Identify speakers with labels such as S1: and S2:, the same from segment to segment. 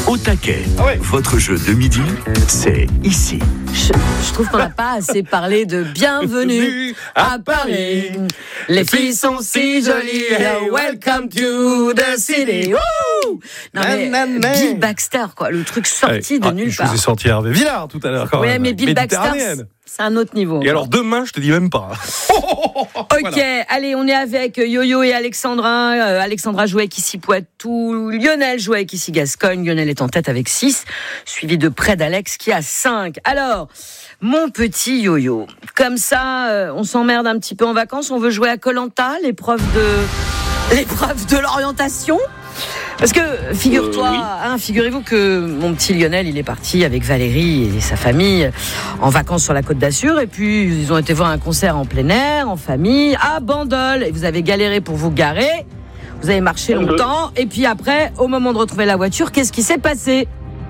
S1: Au taquet.
S2: Ah ouais.
S1: Votre jeu de midi, c'est ici.
S3: Je trouve qu'on n'a pas assez parlé de bienvenue à Paris. Les filles sont si jolies. Hello, welcome to the city. Woo! Non mais Bill Baxter, quoi, le truc sorti de nulle
S2: Je
S3: part.
S2: vous ai sorti Hervé Villard tout à l'heure. Quand
S3: Ouais,
S2: même.
S3: mais Bill Baxter,
S2: Méditerranéenne.
S3: c'est un autre niveau.
S2: Et alors demain, je te dis même pas.
S3: Ok,
S2: Voilà.
S3: allez, on est avec Yo-Yo et Alexandra. Alexandra jouait avec ici Poitou. Lionel jouait avec ici Gascogne. Lionel est en tête avec 6, suivi de près d'Alex qui a 5. Alors, mon petit Yo-Yo, comme ça, on s'emmerde un petit peu en vacances. On veut jouer à Koh-Lanta, l'épreuve de l'orientation. Parce que, figurez-vous que mon petit Lionel, il est parti avec Valérie et sa famille en vacances sur la Côte d'Azur. Et puis, ils ont été voir un concert en plein air, en famille, à Bandol. Et vous avez galéré pour vous garer. Vous avez marché longtemps. Et puis après, au moment de retrouver la voiture, qu'est-ce qui s'est passé ?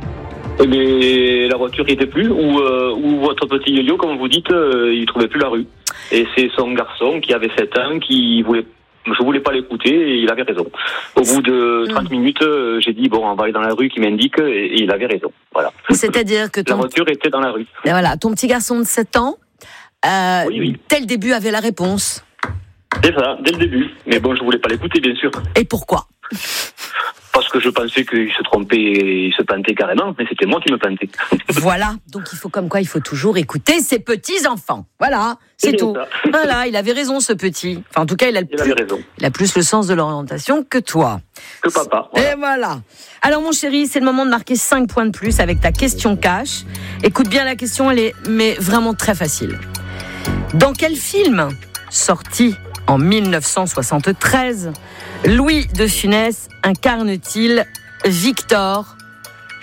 S4: Mais la voiture n'y était plus, ou votre petit yo-yo, comme vous dites, il trouvait plus la rue. Et c'est son garçon qui avait 7 ans je voulais pas l'écouter et il avait raison. Au bout de 30 minutes, j'ai dit bon, on va aller dans la rue qui m'indique et il avait raison. Voilà.
S3: C'est-à-dire que
S4: la voiture était dans la rue.
S3: Et voilà, ton petit garçon de 7 ans,
S4: Oui.
S3: dès le début avait la réponse.
S4: C'est ça, dès le début. Mais bon, je voulais pas l'écouter, bien sûr.
S3: Et pourquoi ?
S4: Parce que je pensais qu'il se trompait, il se pantait carrément, mais c'était moi qui me pantais.
S3: Voilà, donc il faut toujours écouter ses petits-enfants. Voilà, c'est tout.
S4: Ça.
S3: Voilà, il avait raison ce petit. Enfin, en tout cas, il
S4: avait raison.
S3: Il a plus le sens de l'orientation que toi.
S4: Que papa. Voilà.
S3: Et voilà. Alors mon chéri, c'est le moment de marquer 5 points de plus avec ta question cash. Écoute bien la question, elle est mais vraiment très facile. Dans quel film sorti en 1973, Louis de Funès incarne-t-il Victor Pivert ?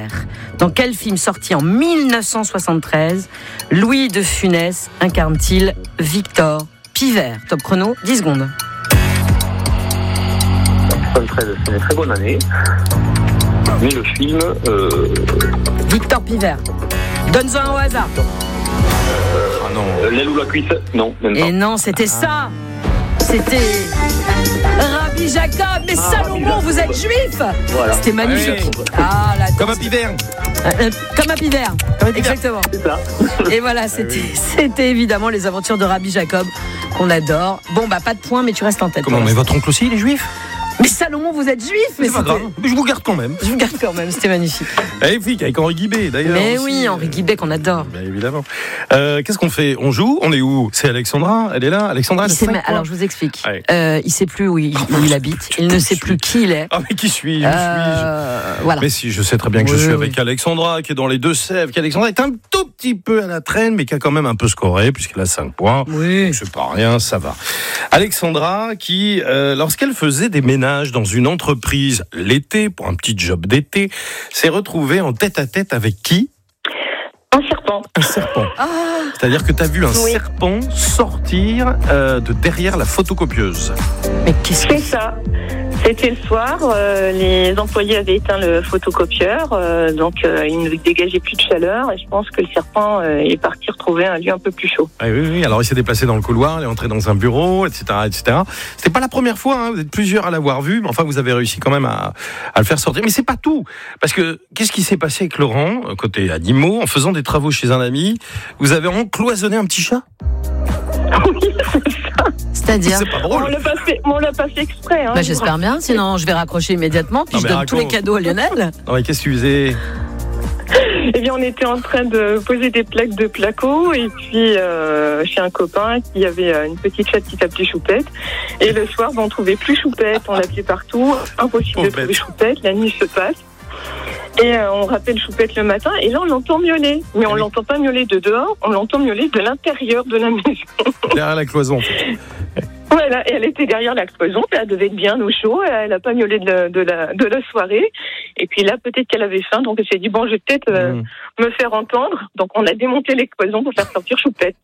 S3: Dans quel film sorti en 1973, Louis de Funès incarne-t-il Victor Pivert ? Top chrono, 10 secondes.
S4: 73, c'est une très bonne année. Mais le film...
S3: Victor Pivert. Donne-en un au hasard.
S2: Ah non.
S4: L'aile ou la cuisse ? Non, même pas.
S3: Et non, c'était ça. C'était Rabbi Jacob. Mais Salomon, vous êtes juif.
S4: Voilà.
S3: C'était magnifique.
S2: Ouais.
S3: Ah, la
S2: Comme un pivert.
S3: Comme un pivert. Exactement.
S4: C'est ça.
S3: Et voilà, c'était évidemment les aventures de Rabbi Jacob qu'on adore. Bon, bah pas de points, mais tu restes en tête.
S2: Comment ? Mais votre oncle aussi, il est juif ?
S3: Mais Salomon, vous êtes juif.
S2: C'est pas grave. Mais je vous garde quand même.
S3: Je vous garde quand même, c'était magnifique.
S2: Magnifique, avec Henri Guibé d'ailleurs.
S3: Mais
S2: aussi.
S3: oui, Henri Guibé qu'on adore.
S2: Bien évidemment. Qu'est-ce qu'on fait ? On joue ? On est où ? C'est Alexandra ? Elle est là ? Alexandra, elle a 5 points.
S3: Alors je vous explique.
S2: Ouais.
S3: Il sait plus où il habite. Il ne sait plus qui il est.
S2: Ah mais qui suis-je ?
S3: Voilà.
S2: Mais si, je sais très bien que je suis avec Alexandra, qui est dans les Deux-Sèvres, qu'Alexandra est un tout petit peu à la traîne, mais qui a quand même un peu scoré, puisqu'elle a 5 points.
S3: Oui.
S2: Donc, c'est pas rien, ça va. Alexandra, qui, lorsqu'elle faisait des ménages dans une entreprise l'été, pour un petit job d'été, s'est retrouvée en tête-à-tête avec qui ?
S5: Un serpent.
S2: Un serpent. C'est-à-dire que tu as vu un serpent sortir de derrière la photocopieuse.
S3: Mais qu'est-ce
S5: C'est ça. C'était le soir, les employés avaient éteint le photocopieur, donc il ne dégageait plus de chaleur et je pense que le serpent est parti retrouver un lieu un peu plus chaud.
S2: Ah oui, alors il s'est déplacé dans le couloir, il est entré dans un bureau, etc., etc. C'était pas la première fois, hein, vous êtes plusieurs à l'avoir vu, mais enfin vous avez réussi quand même à le faire sortir. Mais c'est pas tout, parce que qu'est-ce qui s'est passé avec Laurent, côté animaux, en faisant des travaux chez un ami, vous avez encloisonné un petit chat ?
S5: Oui, c'est ça.
S3: C'est-à-dire
S2: C'est pas
S5: On
S2: drôle.
S5: l'a pas fait exprès. Hein,
S3: Bah, j'espère bien, sinon je vais raccrocher immédiatement, puis
S2: Non,
S3: je
S2: mais
S3: donne tous les
S2: raconte.
S3: cadeaux à Lionel.
S2: Non mais qu'est-ce que tu faisais ?
S5: Eh bien, on était en train de poser des plaques de placo et puis chez un copain qui avait une petite chatte qui s'appelait Choupette. Et le soir, on trouvait plus Choupette, on l'appelait partout, impossible de trouver Choupette, la nuit se passe. Et on rappelle Choupette le matin et là on l'entend miauler. Mais on l'entend pas miauler de dehors, on l'entend miauler de l'intérieur de la maison.
S2: Derrière la cloison, en fait.
S5: Voilà, et elle était derrière la cloison, elle devait être bien au chaud, elle a pas miaulé de la soirée. Et puis là, peut-être qu'elle avait faim, donc elle s'est dit, bon, je vais peut-être me faire entendre. Donc on a démonté les cloisons pour faire sortir Choupette.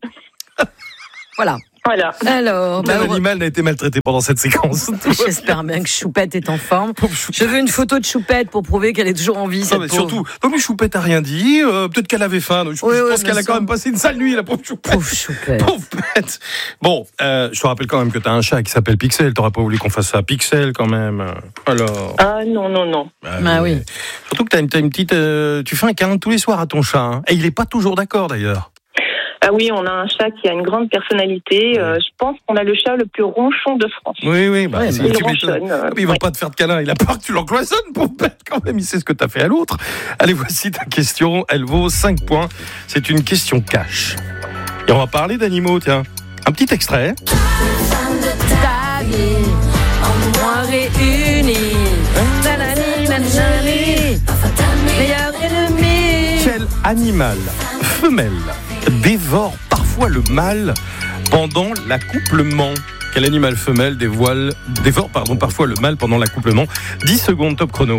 S3: Voilà.
S5: Voilà.
S3: Alors,
S2: L'animal n'a été maltraité pendant cette séquence.
S3: j'espère bien que Choupette est en forme.
S2: Pauvre Choupette.
S3: Je veux une photo de Choupette pour prouver qu'elle est toujours en vie.
S2: Non,
S3: cette
S2: mais
S3: pauvre.
S2: surtout, non mais Choupette a rien dit, peut-être qu'elle avait faim, donc je pense qu'elle a quand même passé une sale nuit, la pauvre Choupette.
S3: Pauvre Choupette.
S2: Pauvre bête. Bon, je te rappelle quand même que t'as un chat qui s'appelle Pixel, t'aurais pas voulu qu'on fasse ça à Pixel quand même. Alors.
S5: Ah non.
S3: Bah oui.
S2: Surtout que t'as une petite, tu fais un câlin tous les soirs à ton chat, hein. Et il est pas toujours d'accord d'ailleurs.
S5: Ah oui, on a un chat qui a une grande personnalité. Je pense qu'on a le chat le plus ronchon de France.
S2: Oui, bah,
S3: Ouais,
S2: si
S5: il
S2: tu
S5: ronchonne.
S2: il va pas te faire de câlin, il a peur que tu l'encloisonnes pour bête quand même, il sait ce que t'as fait à l'autre. Allez, voici ta question, elle vaut 5 points. C'est une question cash. Et on va parler d'animaux, tiens. Un petit extrait.
S3: Ta vie, en moi réunis. Nanani, nanani, meilleur ennemi.
S2: Quel animal femelle dévore parfois le mâle pendant l'accouplement? Quel animal femelle dévore parfois le mâle pendant l'accouplement? 10 secondes, top chrono.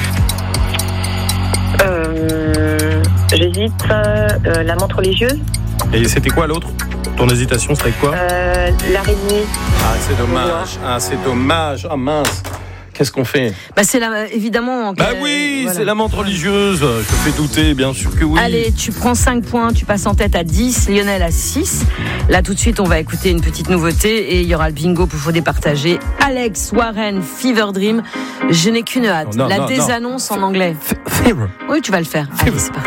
S5: J'hésite. La menthe religieuse.
S2: Et c'était quoi l'autre? Ton hésitation serait quoi?
S5: L'araignée.
S2: Ah, c'est dommage. Ah mince. Qu'est-ce qu'on fait?
S3: Bah c'est évidemment.
S2: Bah oui,
S3: voilà.
S2: c'est la menthe religieuse. Je te fais douter, bien sûr que oui.
S3: Allez, tu prends 5 points, tu passes en tête à 10, Lionel à 6. Là, tout de suite, on va écouter une petite nouveauté et il y aura le bingo pour vous départager. Alex Warren, Fever Dream. Je n'ai qu'une hâte.
S2: Non,
S3: la désannonce en anglais.
S2: Fever.
S3: Oui, tu vas le faire. Allez, c'est parti.